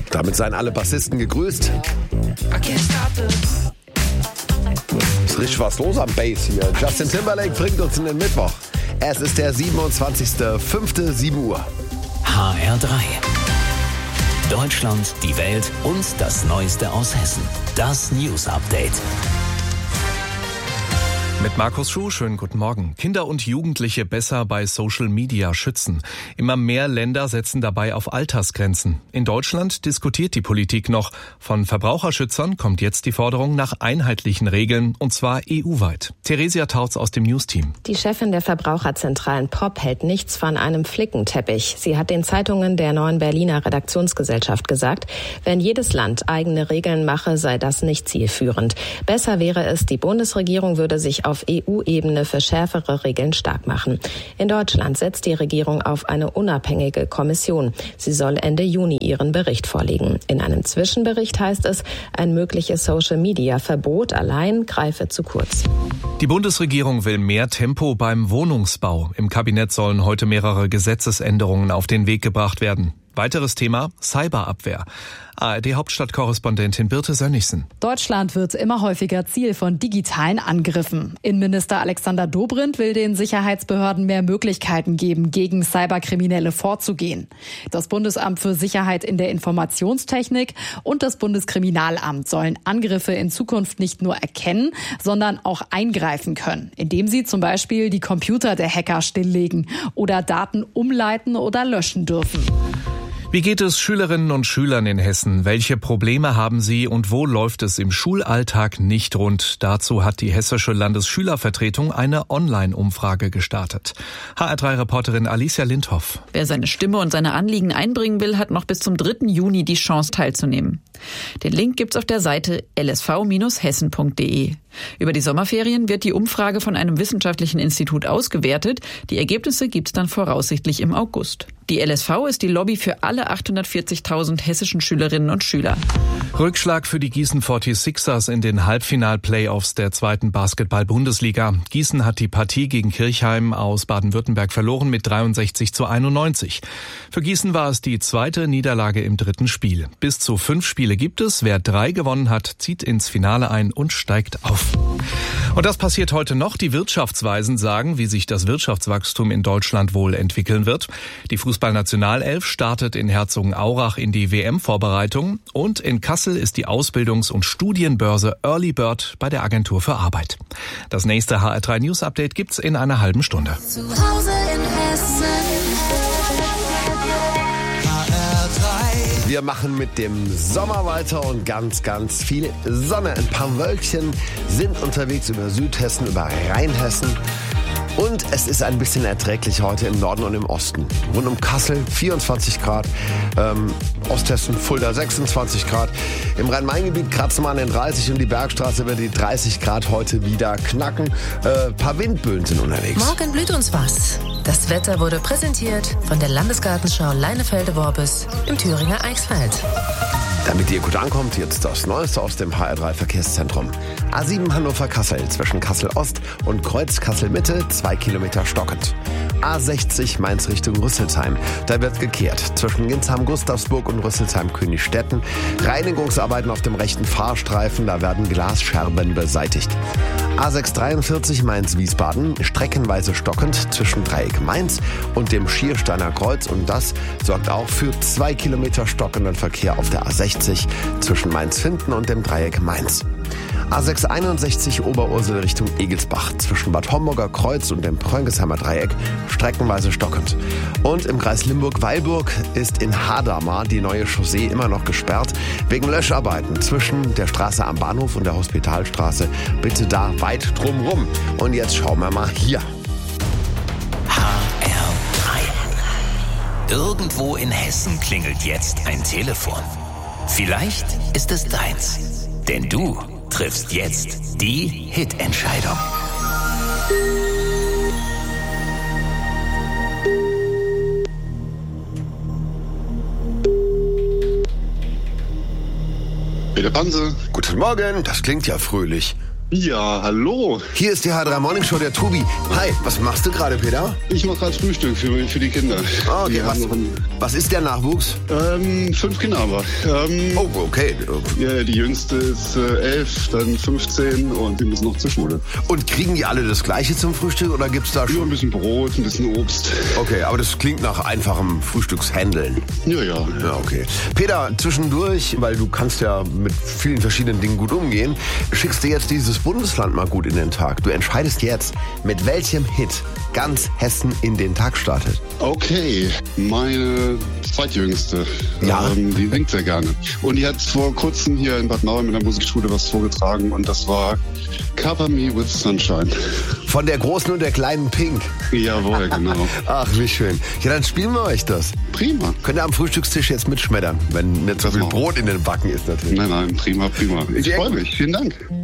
Damit seien alle Bassisten gegrüßt. Ist richtig was los am Bass hier. Justin Timberlake bringt uns in den Mittwoch. Es ist der 27.05. 7 Uhr. HR3. Deutschland, die Welt und das Neueste aus Hessen. Das News Update. Mit Markus Schuh, schönen guten Morgen. Kinder und Jugendliche besser bei Social Media schützen. Immer mehr Länder setzen dabei auf Altersgrenzen. In Deutschland diskutiert die Politik noch. Von Verbraucherschützern kommt jetzt die Forderung nach einheitlichen Regeln, und zwar EU-weit. Theresia Tautz aus dem News-Team. Die Chefin der Verbraucherzentralen POP hält nichts von einem Flickenteppich. Sie hat den Zeitungen der Neuen Berliner Redaktionsgesellschaft gesagt, wenn jedes Land eigene Regeln mache, sei das nicht zielführend. Besser wäre es, die Bundesregierung würde sich auf EU-Ebene für schärfere Regeln stark machen. In Deutschland setzt die Regierung auf eine unabhängige Kommission. Sie soll Ende Juni ihren Bericht vorlegen. In einem Zwischenbericht heißt es, ein mögliches Social-Media-Verbot allein greife zu kurz. Die Bundesregierung will mehr Tempo beim Wohnungsbau. Im Kabinett sollen heute mehrere Gesetzesänderungen auf den Weg gebracht werden. Weiteres Thema: Cyberabwehr. ARD-Hauptstadtkorrespondentin Birte Sönnigsen. Deutschland wird immer häufiger Ziel von digitalen Angriffen. Innenminister Alexander Dobrindt will den Sicherheitsbehörden mehr Möglichkeiten geben, gegen Cyberkriminelle vorzugehen. Das Bundesamt für Sicherheit in der Informationstechnik und das Bundeskriminalamt sollen Angriffe in Zukunft nicht nur erkennen, sondern auch eingreifen können, indem sie zum Beispiel die Computer der Hacker stilllegen oder Daten umleiten oder löschen dürfen. Wie geht es Schülerinnen und Schülern in Hessen? Welche Probleme haben sie und wo läuft es im Schulalltag nicht rund? Dazu hat die Hessische Landesschülervertretung eine Online-Umfrage gestartet. HR3-Reporterin Alicia Lindhoff. Wer seine Stimme und seine Anliegen einbringen will, hat noch bis zum 3. Juni die Chance teilzunehmen. Den Link gibt's auf der Seite lsv-hessen.de. Über die Sommerferien wird die Umfrage von einem wissenschaftlichen Institut ausgewertet. Die Ergebnisse gibt's dann voraussichtlich im August. Die LSV ist die Lobby für alle 840.000 hessischen Schülerinnen und Schüler. Rückschlag für die Gießen 46ers in den Halbfinal-Playoffs der 2. Basketball-Bundesliga. Gießen hat die Partie gegen Kirchheim aus Baden-Württemberg verloren mit 63:91. Für Gießen war es die 2. Niederlage im 3. Spiel. Bis zu 5 Spiele gibt es. Wer 3 gewonnen hat, zieht ins Finale ein und steigt auf. Und das passiert heute noch. Die Wirtschaftsweisen sagen, wie sich das Wirtschaftswachstum in Deutschland wohl entwickeln wird. Die Fußballnationalelf startet in Herzogenaurach in die WM-Vorbereitung. Und in Kassel ist die Ausbildungs- und Studienbörse Early Bird bei der Agentur für Arbeit. Das nächste HR3 News Update gibt's in einer halben Stunde. Zu Hause in Hessen. Wir machen mit dem Sommer weiter und ganz, ganz viel Sonne. Ein paar Wölkchen sind unterwegs über Südhessen, über Rheinhessen. Und es ist ein bisschen erträglich heute im Norden und im Osten. Rund um Kassel 24 Grad, Osthessen, Fulda 26 Grad. Im Rhein-Main-Gebiet kratzen wir an den 30 und die Bergstraße wird die 30 Grad heute wieder knacken. Paar Windböen sind unterwegs. Morgen blüht uns was. Das Wetter wurde präsentiert von der Landesgartenschau Leinefelde-Worbis im Thüringer Eichsfeld. Damit ihr gut ankommt, jetzt das Neueste aus dem HR3 Verkehrszentrum. A7 Hannover-Kassel zwischen Kassel-Ost und Kreuz Kassel-Mitte 2 Kilometer stockend. A60 Mainz Richtung Rüsselsheim. Da wird gekehrt. Zwischen Ginsheim-Gustavsburg und Rüsselsheim-Königstetten. Reinigungsarbeiten auf dem rechten Fahrstreifen. Da werden Glasscherben beseitigt. A643 Mainz-Wiesbaden. Streckenweise stockend zwischen Dreieck Mainz und dem Schiersteiner Kreuz. Und das sorgt auch für 2 Kilometer stockenden Verkehr auf der A60 zwischen Mainz-Finden und dem Dreieck Mainz. A661 Oberursel Richtung Egelsbach zwischen Bad Homburger Kreuz und dem Pröngensheimer Dreieck streckenweise stockend. Und im Kreis Limburg-Weilburg ist in Hadamar die neue Chaussee immer noch gesperrt wegen Löscharbeiten zwischen der Straße am Bahnhof und der Hospitalstraße. Bitte da weit drumrum. Und jetzt schauen wir mal hier. HR3. Irgendwo in Hessen klingelt jetzt ein Telefon. Vielleicht ist es deins. Denn du triffst jetzt die Hitentscheidung. Peter Panse. Guten Morgen, das klingt ja fröhlich. Ja, hallo. Hier ist die H3 Morning Show, der Tobi. Hi, was machst du gerade, Peter? Ich mache gerade Frühstück für die Kinder. Ah, okay, was ist der Nachwuchs? 5 Kinder aber. Oh, okay. Ja, die jüngste ist 11, dann 15 und die müssen noch zur Schule. Und kriegen die alle das Gleiche zum Frühstück oder gibt's da schon? Nur ein bisschen Brot, ein bisschen Obst. Okay, aber das klingt nach einfachem Frühstückshandeln. Ja. Ja, okay. Peter, zwischendurch, weil du kannst ja mit vielen verschiedenen Dingen gut umgehen, schickst du jetzt dieses Bundesland mal gut in den Tag. Du entscheidest jetzt, mit welchem Hit ganz Hessen in den Tag startet. Okay, meine zweitjüngste, die singt sehr gerne. Und die hat vor kurzem hier in Bad Nauheim in der Musikschule was vorgetragen und das war Cover Me With Sunshine. Von der Großen und der Kleinen Pink. Jawohl, genau. Ach, wie schön. Ja, dann spielen wir euch das. Prima. Könnt ihr am Frühstückstisch jetzt mitschmettern, wenn nicht so viel Brot in den Backen ist natürlich. Nein, prima. Ich freue mich. Vielen Dank.